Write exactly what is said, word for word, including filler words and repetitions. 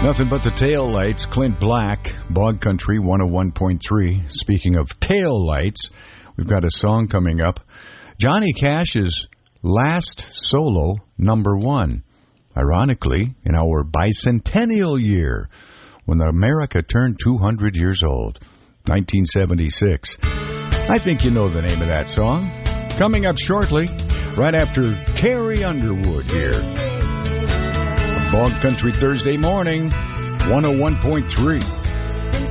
Nothing but the tail lights. Clint Black, Bog Country one oh one point three. Speaking of tail lights, we've got a song coming up. Johnny Cash's last solo number one. Ironically, in our bicentennial year, when America turned two hundred years old, nineteen seventy-six. I think you know the name of that song. Coming up shortly, right after Carrie Underwood here. Bog Country Thursday morning, one oh one point three.